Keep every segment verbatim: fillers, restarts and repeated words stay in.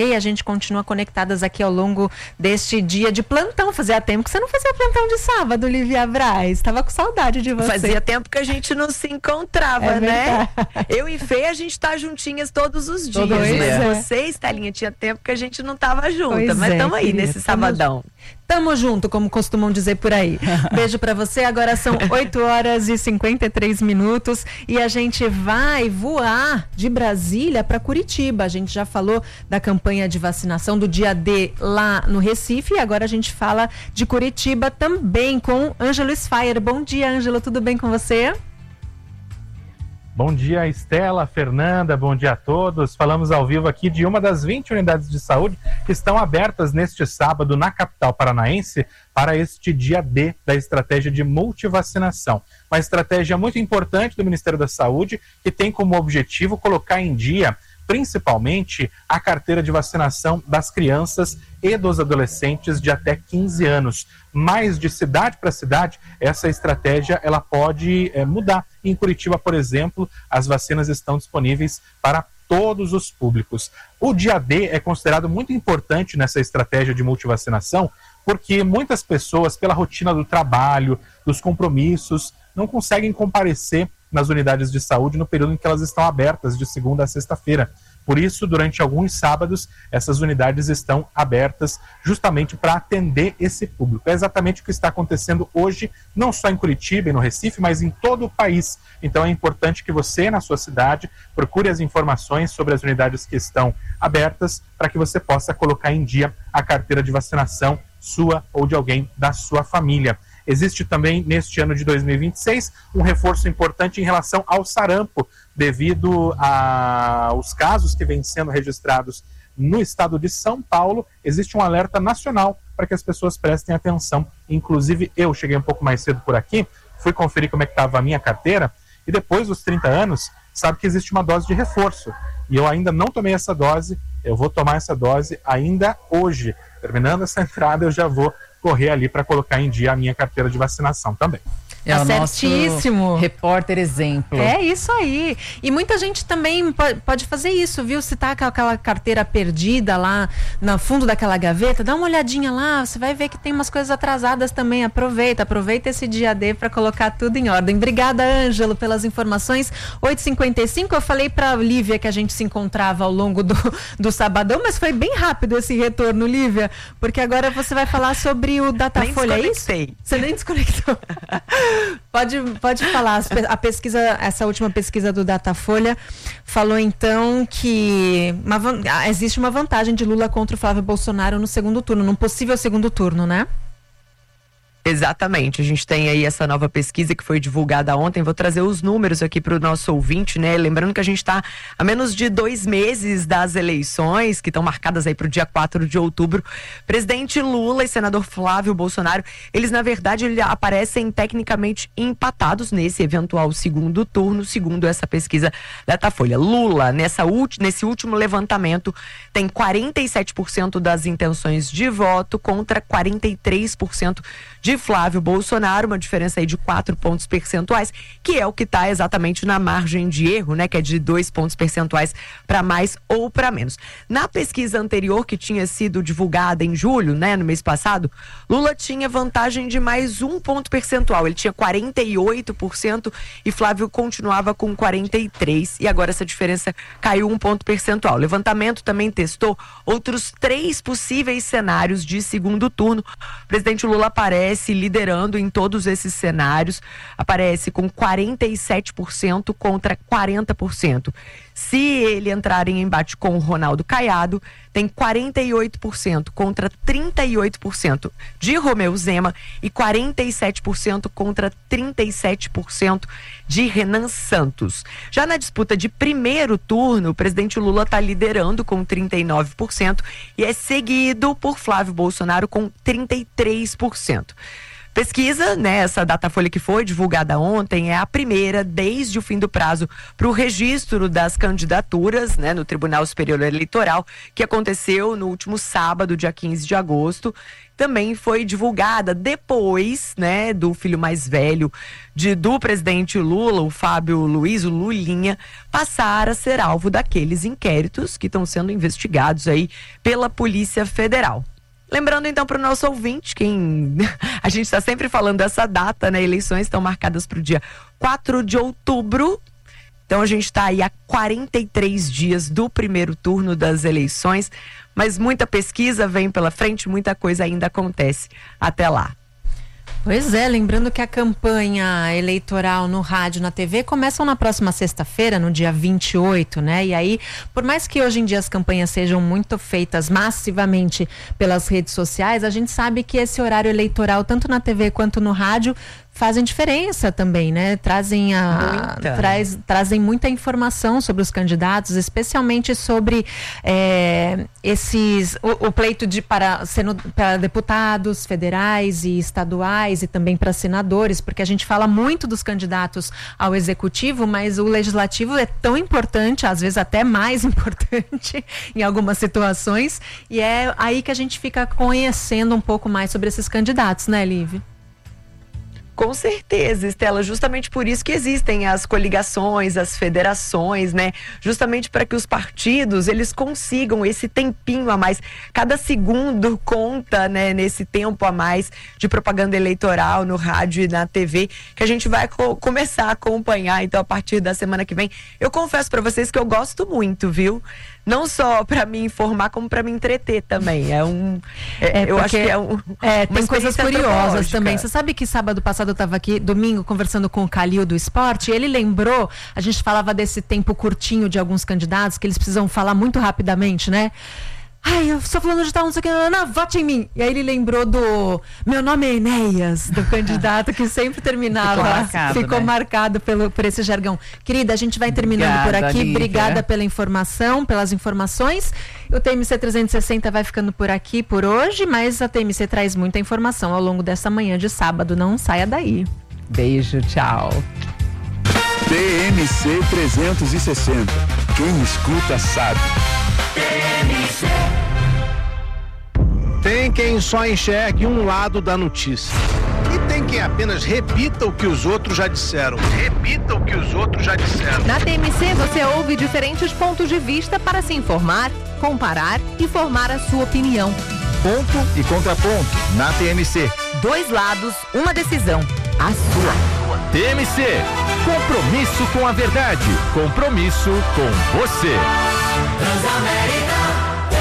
E a gente continua conectadas aqui ao longo deste dia de plantão. Fazia tempo que você não fazia plantão de sábado, Lívia Braz. Tava com saudade de você. Fazia tempo que a gente não se encontrava, é né? Eu e Fê, a gente tá juntinhas todos os dias. Todos Mas é. você, Estelinha, tinha tempo que a gente não tava junta. Pois mas é, tamo aí querida, nesse sabadão. Tamo junto, como costumam dizer por aí. Beijo pra você. Agora são oito horas e cinquenta e três minutos e a gente vai voar de Brasília para Curitiba. A gente já falou da campanha de vacinação do dia D lá no Recife e agora a gente fala de Curitiba também com Ângelo Sfaier. Bom dia, Ângelo. Tudo bem com você? Bom dia, Estela, Fernanda, bom dia a todos. Falamos ao vivo aqui de uma das vinte unidades de saúde que estão abertas neste sábado na capital paranaense para este dia D da estratégia de multivacinação. Uma estratégia muito importante do Ministério da Saúde que tem como objetivo colocar em dia principalmente a carteira de vacinação das crianças e dos adolescentes de até quinze anos. Mas de cidade para cidade, essa estratégia ela pode é, mudar. Em Curitiba, por exemplo, as vacinas estão disponíveis para todos os públicos. O dia D é considerado muito importante nessa estratégia de multivacinação, porque muitas pessoas, pela rotina do trabalho, dos compromissos, não conseguem comparecer nas unidades de saúde no período em que elas estão abertas, de segunda a sexta-feira. Por isso, durante alguns sábados, essas unidades estão abertas justamente para atender esse público. É exatamente o que está acontecendo hoje, não só em Curitiba e no Recife, mas em todo o país. Então é importante que você, na sua cidade, procure as informações sobre as unidades que estão abertas para que você possa colocar em dia a carteira de vacinação sua ou de alguém da sua família. Existe também, neste ano de dois mil e vinte e seis, um reforço importante em relação ao sarampo, devido aos casos que vêm sendo registrados no estado de São Paulo. Existe um alerta nacional para que as pessoas prestem atenção. Inclusive, eu cheguei um pouco mais cedo por aqui, fui conferir como é que estava a minha carteira, e depois dos trinta anos, sabe que existe uma dose de reforço. E eu ainda não tomei essa dose, eu vou tomar essa dose ainda hoje. Terminando essa entrada, eu já vou correr ali para colocar em dia a minha carteira de vacinação também. É tá certíssimo. Repórter exemplo. É isso aí. E muita gente também pode fazer isso, viu? Se tá com aquela carteira perdida lá no fundo daquela gaveta, dá uma olhadinha lá, você vai ver que tem umas coisas atrasadas também. Aproveita, aproveita esse dia D para colocar tudo em ordem. Obrigada, Ângelo, pelas informações. oito e cinquenta e cinco, eu falei pra Lívia que a gente se encontrava ao longo do, do sabadão, mas foi bem rápido esse retorno, Lívia, porque agora você vai falar sobre o Datafolha, é isso? Você nem desconectou. Pode, pode falar, a pesquisa, essa última pesquisa do Datafolha falou então que uma, existe uma vantagem de Lula contra o Flávio Bolsonaro no segundo turno, num possível segundo turno, né? Exatamente, a gente tem aí essa nova pesquisa que foi divulgada ontem. Vou trazer os números aqui para o nosso ouvinte, né? Lembrando que a gente está a menos de dois meses das eleições que estão marcadas aí para o dia quatro de outubro. Presidente Lula e senador Flávio Bolsonaro, eles na verdade eles aparecem tecnicamente empatados nesse eventual segundo turno, segundo essa pesquisa da Datafolha. Lula, nessa ulti, nesse último levantamento, tem quarenta e sete por cento das intenções de voto contra quarenta e três por cento de Flávio Bolsonaro, uma diferença aí de quatro pontos percentuais, que é o que está exatamente na margem de erro, né? Que é de dois pontos percentuais para mais ou para menos. Na pesquisa anterior, que tinha sido divulgada em julho, né? No mês passado, Lula tinha vantagem de mais um ponto percentual. Ele tinha quarenta e oito por cento e Flávio continuava com quarenta e três por cento. E agora essa diferença caiu um ponto percentual. O levantamento também testou outros três possíveis cenários de segundo turno. O presidente Lula aparece liderando em todos esses cenários, aparece com quarenta e sete por cento contra quarenta por cento. Se ele entrar em embate com o Ronaldo Caiado, tem quarenta e oito por cento contra trinta e oito por cento de Romeu Zema e quarenta e sete por cento contra trinta e sete por cento de Renan Santos. Já na disputa de primeiro turno, o presidente Lula está liderando com trinta e nove por cento e é seguido por Flávio Bolsonaro com trinta e três por cento. Pesquisa, né, essa Datafolha que foi divulgada ontem, é a primeira desde o fim do prazo para o registro das candidaturas, né, no Tribunal Superior Eleitoral, que aconteceu no último sábado, dia quinze de agosto. Também foi divulgada depois, né, do filho mais velho de, do presidente Lula, o Fábio Luiz, o Lulinha, passar a ser alvo daqueles inquéritos que estão sendo investigados aí pela Polícia Federal. Lembrando então para o nosso ouvinte, quem a gente está sempre falando dessa data, né? Eleições estão marcadas para o dia quatro de outubro. Então a gente está aí há quarenta e três dias do primeiro turno das eleições, mas muita pesquisa vem pela frente, muita coisa ainda acontece até lá. Pois é, lembrando que a campanha eleitoral no rádio e na T V começam na próxima sexta-feira, no dia vinte e oito, né? E aí, por mais que hoje em dia as campanhas sejam muito feitas massivamente pelas redes sociais, a gente sabe que esse horário eleitoral, tanto na T V quanto no rádio, fazem diferença também, né? Trazem, a, traz, trazem muita informação sobre os candidatos, especialmente sobre é, esses, o, o pleito de, para, seno, para deputados federais e estaduais e também para senadores, porque a gente fala muito dos candidatos ao executivo, mas o legislativo é tão importante, às vezes até mais importante em algumas situações, e é aí que a gente fica conhecendo um pouco mais sobre esses candidatos, né, Lívia? Com certeza, Estela, justamente por isso que existem as coligações, as federações, né? Justamente para que os partidos, eles consigam esse tempinho a mais. Cada segundo conta, né? Nesse tempo a mais de propaganda eleitoral no rádio e na T V, que a gente vai co- começar a acompanhar, então, a partir da semana que vem. Eu confesso para vocês que eu gosto muito, viu? Não só para me informar, como para me entreter também. É um. É, é eu acho que é um. É, tem coisas curiosas também. Você sabe que sábado passado eu estava aqui, domingo, conversando com o Calil do Esporte, e ele lembrou, a gente falava desse tempo curtinho de alguns candidatos, que eles precisam falar muito rapidamente, né? Ai, eu estou falando de tal, não sei o que, não, não, vote em mim. E aí ele lembrou do meu nome é Enéas, do candidato que sempre terminava, ficou marcado, ficou né? marcado pelo, por esse jargão. Querida, a gente vai terminando Obrigada, por aqui. Lívia. Obrigada pela informação, pelas informações. O T M C trezentos e sessenta vai ficando por aqui por hoje, mas a T M C traz muita informação ao longo dessa manhã de sábado. Não saia daí. Beijo, tchau. T M C trezentos e sessenta. Quem escuta sabe. Tem quem só enxergue um lado da notícia. E tem quem apenas repita o que os outros já disseram. Repita o que os outros já disseram. Na T M C você ouve diferentes pontos de vista para se informar, comparar e formar a sua opinião. Ponto e contraponto na T M C. Dois lados, uma decisão. A sua. T M C. Compromisso com a verdade. Compromisso com você. Transamérica T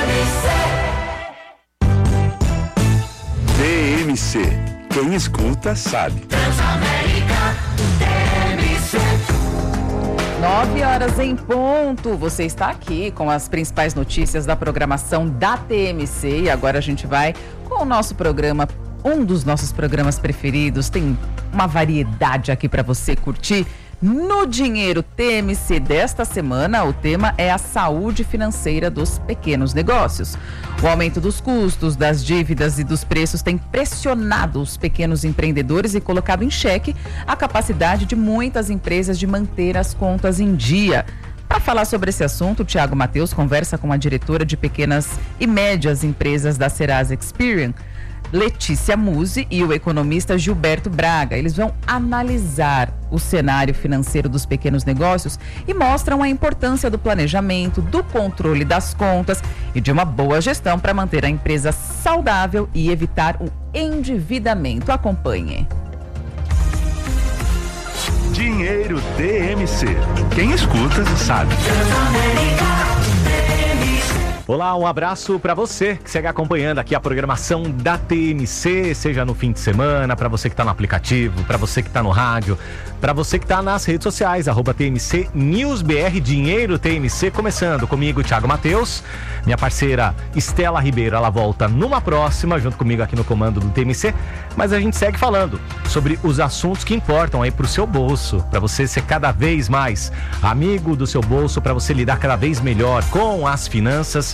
M C. T M C. Quem escuta sabe. Transamérica T M C. Nove horas em ponto. Você está aqui com as principais notícias da programação da T M C. E agora a gente vai com o nosso programa, um dos nossos programas preferidos. Tem uma variedade aqui para você curtir. No Dinheiro T M C desta semana, o tema é a saúde financeira dos pequenos negócios. O aumento dos custos, das dívidas e dos preços tem pressionado os pequenos empreendedores e colocado em xeque a capacidade de muitas empresas de manter as contas em dia. Para falar sobre esse assunto, o Thiago Mateus conversa com a diretora de pequenas e médias empresas da Serasa Experian, Letícia Musi, e o economista Gilberto Braga. Eles vão analisar o cenário financeiro dos pequenos negócios e mostram a importância do planejamento, do controle das contas e de uma boa gestão para manter a empresa saudável e evitar o endividamento. Acompanhe. Dinheiro T M C. Quem escuta sabe. Olá, um abraço para você que segue acompanhando aqui a programação da T M C, seja no fim de semana, para você que está no aplicativo, para você que está no rádio, para você que está nas redes sociais, arroba T M C News B R, Dinheiro T M C, começando comigo, Thiago Mateus, minha parceira Estela Ribeiro, ela volta numa próxima, junto comigo aqui no comando do T M C, mas a gente segue falando sobre os assuntos que importam aí pro seu bolso, para você ser cada vez mais amigo do seu bolso, para você lidar cada vez melhor com as finanças.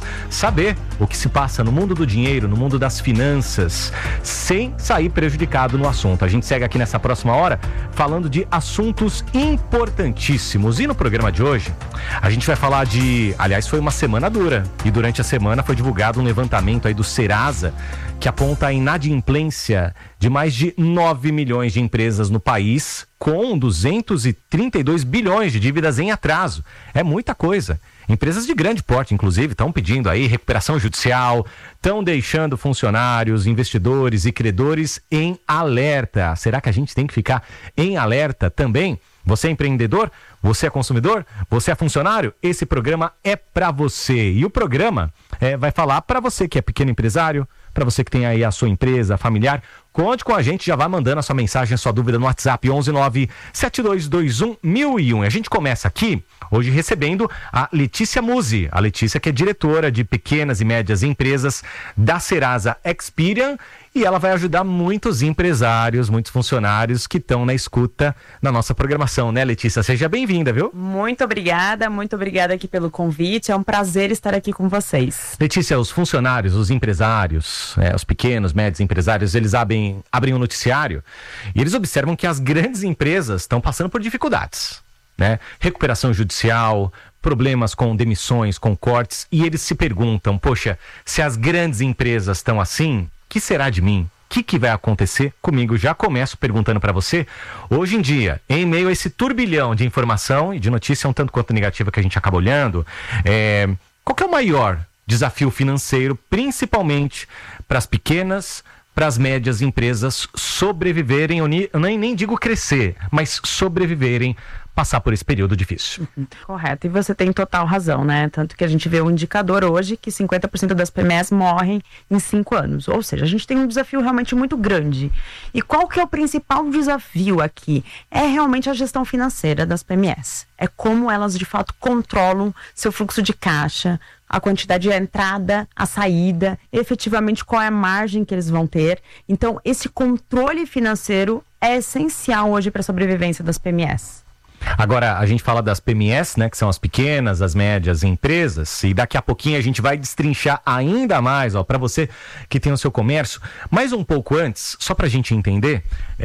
empresas, saber o que se passa no mundo do dinheiro, no mundo das finanças, sem sair prejudicado no assunto. A gente segue aqui nessa próxima hora falando de assuntos importantíssimos. E no programa de hoje, a gente vai falar de... Aliás, foi uma semana dura. E durante a semana foi divulgado um levantamento aí do Serasa, que aponta a inadimplência de mais de nove milhões de empresas no país, com duzentos e trinta e dois bilhões de dívidas em atraso. É muita coisa. Empresas de grande porte, inclusive, estão pedindo aí recuperação judicial, estão deixando funcionários, investidores e credores em alerta. Será que a gente tem que ficar em alerta também? Você é empreendedor? Você é consumidor? Você é funcionário? Esse programa é para você. E o programa é, vai falar para você que é pequeno empresário, para você que tem aí a sua empresa familiar. Conte com a gente, já vai mandando a sua mensagem, a sua dúvida no WhatsApp onze nove sete dois dois um mil e um. A gente começa aqui hoje recebendo a Letícia Musi. A Letícia, que é diretora de pequenas e médias empresas da Serasa Experian, e ela vai ajudar muitos empresários, muitos funcionários que estão na escuta na nossa programação, né, Letícia? Seja bem-vinda, viu? Muito obrigada, muito obrigada aqui pelo convite. É um prazer estar aqui com vocês. Letícia, os funcionários, os empresários, é, os pequenos, médios empresários, eles abrem, abrem um noticiário e eles observam que as grandes empresas estão passando por dificuldades, né? Recuperação judicial, problemas com demissões, com cortes, e eles se perguntam, poxa, se as grandes empresas estão assim, o que será de mim? O que, que vai acontecer comigo? Já começo perguntando para você. Hoje em dia, em meio a esse turbilhão de informação e de notícia um tanto quanto negativa que a gente acaba olhando, é, qual que é o maior desafio financeiro, principalmente para as pequenas, para as médias empresas sobreviverem, eu nem, nem digo crescer, mas sobreviverem, passar por esse período difícil. Uhum, correto, e você tem total razão, né? Tanto que a gente vê um indicador hoje que cinquenta por cento das P M Es morrem em cinco anos. Ou seja, a gente tem um desafio realmente muito grande. E qual que é o principal desafio aqui? É realmente a gestão financeira das P M Es. É como elas de fato controlam seu fluxo de caixa, a quantidade de entrada, a saída, efetivamente qual é a margem que eles vão ter. Então, esse controle financeiro é essencial hoje para a sobrevivência das P M Es. Agora, a gente fala das P M Es, né, que são as pequenas, as médias empresas, e daqui a pouquinho a gente vai destrinchar ainda mais, ó, para você que tem o seu comércio. Mas um pouco antes, só pra gente entender,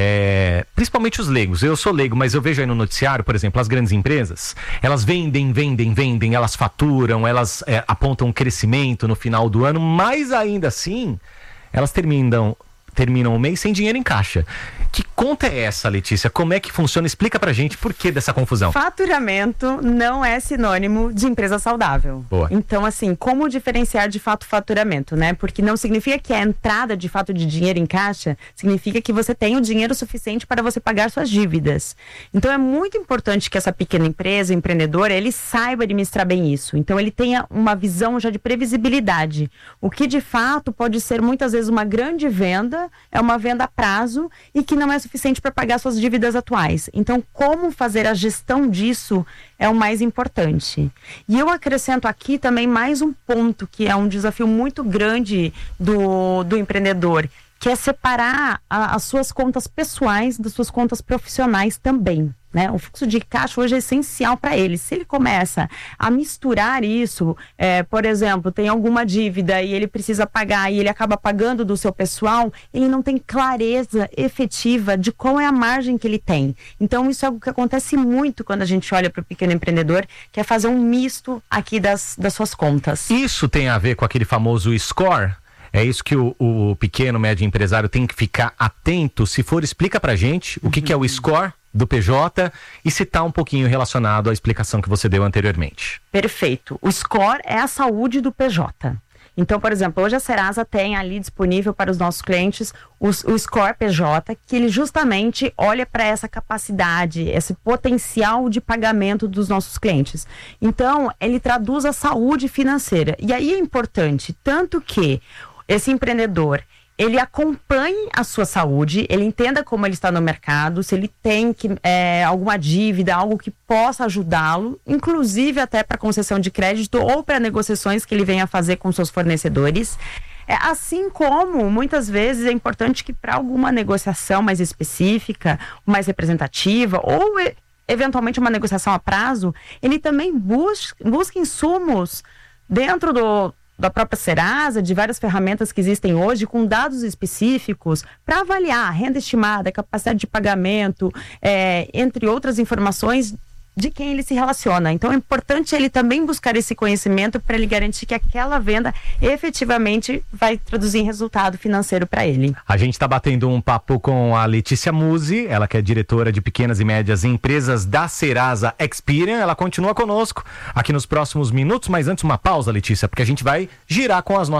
é, principalmente os leigos, eu sou leigo, mas eu vejo aí no noticiário, por exemplo, as grandes empresas, elas vendem, vendem, vendem, elas faturam, elas é, apontam um crescimento no final do ano, mas ainda assim, elas terminam... terminam o mês sem dinheiro em caixa. Que conta é essa, Letícia? Como é que funciona? Explica pra gente por que dessa confusão. Faturamento não é sinônimo de empresa saudável. Boa. Então, assim, como diferenciar de fato faturamento, né? Porque não significa que a entrada de fato de dinheiro em caixa significa que você tem o dinheiro suficiente para você pagar suas dívidas. Então, é muito importante que essa pequena empresa, empreendedora, ele saiba administrar bem isso. Então, ele tenha uma visão já de previsibilidade. O que de fato pode ser muitas vezes uma grande venda, é uma venda a prazo e que não é suficiente para pagar suas dívidas atuais. Então, como fazer a gestão disso é o mais importante. E eu acrescento aqui também mais um ponto que é um desafio muito grande do, do empreendedor, que é separar a, as suas contas pessoais das suas contas profissionais também. Né? O fluxo de caixa hoje é essencial para ele. Se ele começa a misturar isso, é, por exemplo, tem alguma dívida e ele precisa pagar e ele acaba pagando do seu pessoal, ele não tem clareza efetiva de qual é a margem que ele tem. Então, isso é algo que acontece muito quando a gente olha para o pequeno empreendedor, que é fazer um misto aqui das, das suas contas. Isso tem a ver com aquele famoso score? É isso que o, o pequeno, médio empresário tem que ficar atento? Se for, explica pra gente o que, que é o score do P J e se está um pouquinho relacionado à explicação que você deu anteriormente. Perfeito. O score é a saúde do P J. Então, por exemplo, hoje a Serasa tem ali disponível para os nossos clientes o, o Score P J, que ele justamente olha para essa capacidade, esse potencial de pagamento dos nossos clientes. Então, ele traduz a saúde financeira. E aí é importante, tanto que esse empreendedor, ele acompanhe a sua saúde, ele entenda como ele está no mercado, se ele tem que, é, alguma dívida, algo que possa ajudá-lo, inclusive até para concessão de crédito ou para negociações que ele venha fazer com seus fornecedores. É, assim como, muitas vezes, é importante que para alguma negociação mais específica, mais representativa, ou e, eventualmente uma negociação a prazo, ele também busque, busque insumos dentro do... da própria Serasa, de várias ferramentas que existem hoje, com dados específicos, para avaliar a renda estimada, capacidade de pagamento, é, entre outras informações de quem ele se relaciona. Então é importante ele também buscar esse conhecimento para ele garantir que aquela venda efetivamente vai traduzir em resultado financeiro para ele. A gente está batendo um papo com a Letícia Musi, ela que é diretora de pequenas e médias empresas da Serasa Experian. Ela continua conosco aqui nos próximos minutos, mas antes uma pausa, Letícia, porque a gente vai girar com as nossas